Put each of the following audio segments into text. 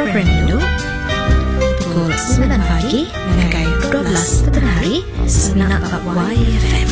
program itu pukul 9 pagi hingga 12 tengah hari Senak YFM.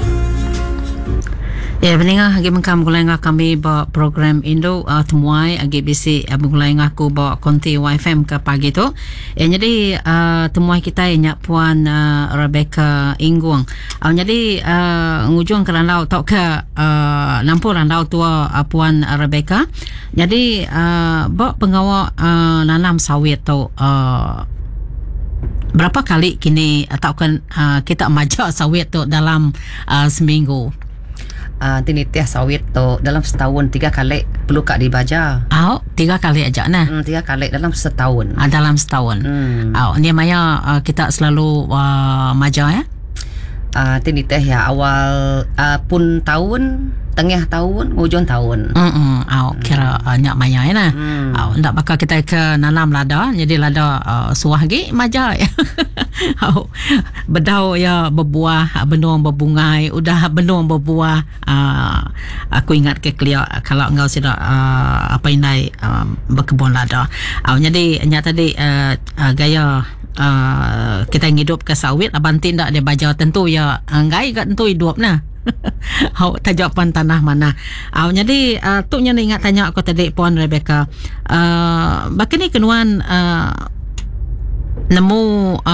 Ya, peningah agi mengkam gulai ngah kami bawa program Indo temuai agi bisi gulai ngaku bawa konti YFM ke pagi tu. Jadi temuai kita nyak puan Rebecca Ingguang. Jadi ngujung ke randau tok ke nampur randau tua puan Rebecca. Jadi bawa pengawal nanam sawit tu berapa kali kini atau kan kita majak sawit tu dalam seminggu. Tinitih sawit tu dalam setahun 3 kali perlu kak dibaca. 3 kali aja nah. 3 kali dalam setahun. Dalam setahun. Ni maya kita selalu maja ya. Tinitih ya awal pun tahun, tengah tahun, hujung tahun. Kira nyak maya ya nah. Ndak bakal kita ke nanam lada, jadi lada suah gi maja ya. Bedau ya berbuah, benung berbungai, udah benung berbuah. Aku ingat ke kelia kalau engkau sudah apa ini berkebun lada. Jadi nyak tadi gaya kita hidup ke sawit abang tindak dia baca tentu ya ngai kat tentu hidup nah. Tajapan tanah mana. Jadi tu nya ingat tanya aku tadi puan Rebecca. Bakini kenuan nemu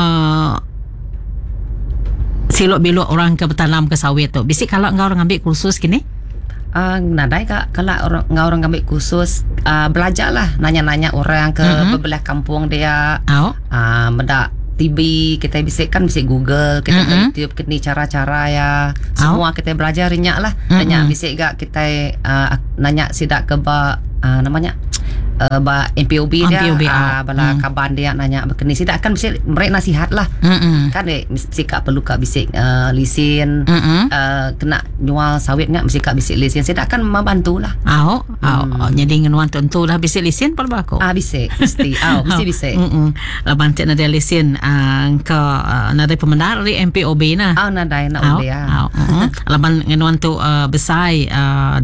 silok bilok orang ke bertanam ke sawit tu. Bisik kalau engkau orang ambil kursus kini? Nadai kak kalau orang ambil kursus belajarlah nanya-nanya orang ke bebelah kampung dia. Mendak TV kita bisik Google, kita YouTube kini cara-cara ya semua kita belajar rinyak lah. Nanya bisik gak kita nanya sidak ke namanya ba MPOB dia bala kaban dia nanya bekeni sidak kan bisik mereka nasihat lah. Kan mesti kak perlu kak bisik lisin kena nyual sawit ngak mesti kak bisik lisin sidak kan membantu lah. Jadi ngenuan tentu dah bisik lisin perlu aku. Bisik mesti mesti bisik. Laban cek nada lisin ke nada pemandar di MPOB nah. Nadai nak udah. Laban ngenuan tu besai